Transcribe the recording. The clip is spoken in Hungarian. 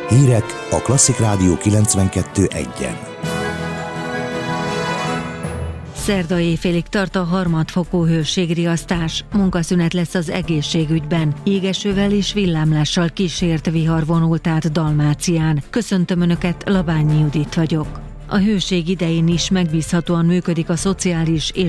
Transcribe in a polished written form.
Hírek a Klasszik Rádió 92.1-en. Szerda éjfélig tart a harmadfokú hőségriasztás. Munkaszünet lesz az egészségügyben. Jégesővel és villámlással kísért vihar vonult át Dalmácián. Köszöntöm Önöket, Labányi Judit vagyok. A hőség idején is megbízhatóan működik a szociális és